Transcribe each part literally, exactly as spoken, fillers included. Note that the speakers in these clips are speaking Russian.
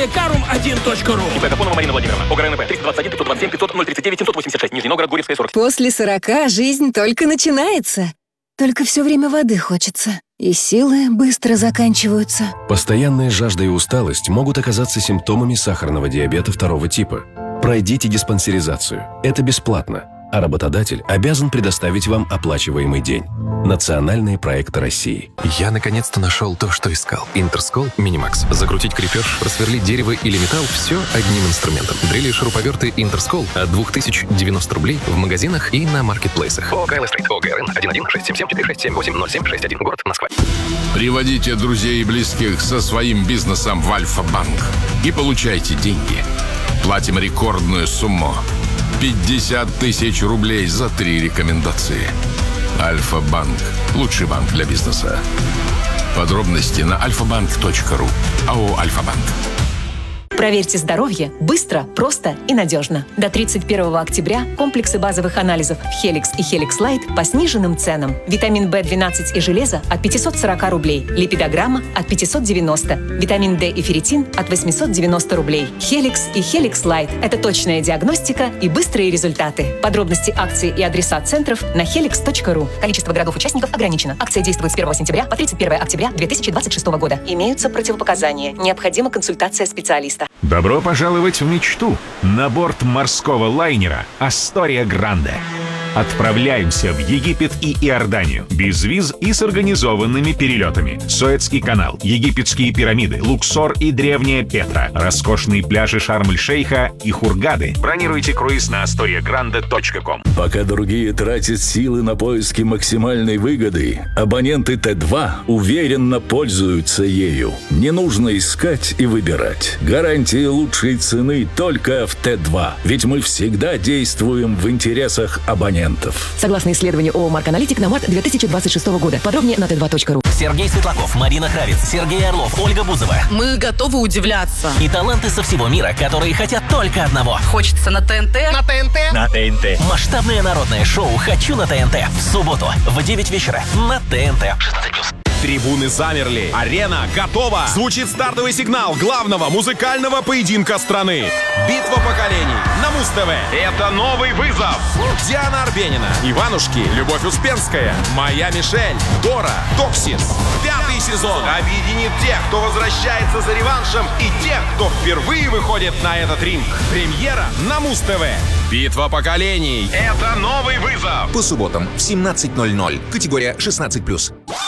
далее карум один точка ру. ИП Гапонова Марина Владимировна. ОГРНП триста двадцать один пятьсот двадцать семь пятьсот ноль тридцать девять семьсот восемьдесят шесть. Нижний Новгород, Гурьевская, сорок. После сорока жизнь только начинается. Только все время воды хочется. И силы быстро заканчиваются. Постоянная жажда и усталость могут оказаться симптомами сахарного диабета второго типа. Пройдите диспансеризацию. Это бесплатно. А работодатель обязан предоставить вам оплачиваемый день. Национальные проекты России. Я наконец-то нашел то, что искал. Интерскол Минимакс. Закрутить крепеж, просверлить дерево или металл – все одним инструментом. Дрели и шуруповерты Интерскол от две тысячи девяносто рублей в магазинах и на маркетплейсах. ООО «Кайло Стрит». ОГРН один один шесть семь семь четыре шесть семь восемь ноль семь шесть один. Город Москва. Приводите друзей и близких со своим бизнесом в Альфа-банк и получайте деньги. Платим рекордную сумму. пятьдесят тысяч рублей за три рекомендации. Альфа-банк. Лучший банк для бизнеса. Подробности на альфа банк точка ру. АО «Альфа-банк». Проверьте здоровье быстро, просто и надежно. До тридцать первого октября комплексы базовых анализов Helix и Helix Light по сниженным ценам. Витамин бэ двенадцать и железо от пятьсот сорок рублей. Липидограмма от пятьсот девяносто. Витамин D и ферритин от восемьсот девяносто рублей. Helix и Helix Light – это точная диагностика и быстрые результаты. Подробности акций и адреса центров на helix точка ру. Количество городов-участников ограничено. Акция действует с первого сентября по тридцать первого октября две тысячи двадцать шестого года. Имеются противопоказания. Необходима консультация специалиста. Добро пожаловать в мечту на борт морского лайнера «Астория Гранде». Отправляемся в Египет и Иорданию без виз и с организованными перелетами. Суэцкий канал, египетские пирамиды, Луксор и древняя Петра, роскошные пляжи Шарм-эль-Шейха и Хургады. Бронируйте круиз на астория гранде точка ком. Пока другие тратят силы на поиски максимальной выгоды, абоненты Т два уверенно пользуются ею. Не нужно искать и выбирать. Гарантия лучшей цены только в Т два. Ведь мы всегда действуем в интересах абонентов. Согласно исследованию ООО «Марк Аналитик» на март две тысячи двадцать шестого года. Подробнее на тэ два точка ру. Сергей Светлаков, Марина Кравец, Сергей Орлов, Ольга Бузова. Мы готовы удивляться. И таланты со всего мира, которые хотят только одного. Хочется на ТНТ. На ТНТ. На ТНТ. Масштабное народное шоу «Хочу на ТНТ». В субботу в девять вечера на ТНТ. шестнадцать плюс. Трибуны замерли. Арена готова. Звучит стартовый сигнал главного музыкального поединка страны. Битва поколений на Муз-ТВ. Это новый вызов. Диана Арбенина, Иванушки, Любовь Успенская, Моя Мишель, Дора, Токсис. Пятый сезон объединит тех, кто возвращается за реваншем, и тех, кто впервые выходит на этот ринг. Премьера на Муз-ТВ. Битва поколений. Это новый вызов. По субботам в семнадцать ноль ноль. Категория шестнадцать плюс.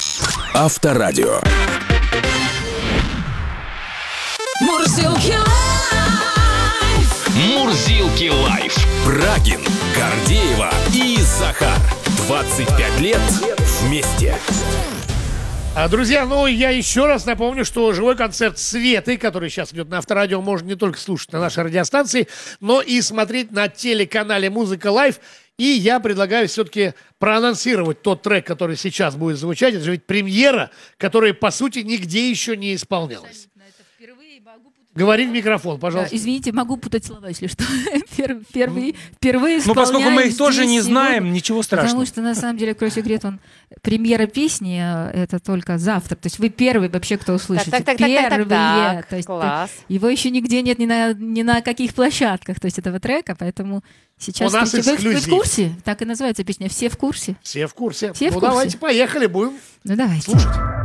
Авторадио. Мурзилки лайф. Мурзилки лайф. Брагин, Гордеева и Захар. двадцать пять лет вместе. Друзья, ну я еще раз напомню, что живой концерт Светы, который сейчас идет на Авторадио, можно не только слушать на нашей радиостанции, но и смотреть на телеканале «Музыка Лайф». И я предлагаю все-таки проанонсировать тот трек, который сейчас будет звучать. Это же ведь премьера, которая, по сути, нигде еще не исполнялась. Говори в микрофон, пожалуйста. Да, извините, могу путать слова, если что. Первый, впервые Ну, поскольку мы их тоже не знаем, сегодня, ничего страшного. Потому что, на самом деле, какой секрет, он премьера песни, это только завтра. То есть вы первый вообще, кто услышите. Так, так, так, Первые. так, так, так. То есть Класс. Его еще нигде нет ни на, ни на каких площадках, то есть этого трека, поэтому сейчас... У нас вы, эксклюзив. Вы в курсе? Так и называется песня «Все в курсе». Все в курсе. Все в ну, курсе. давайте, поехали, будем ну, давайте. слушать.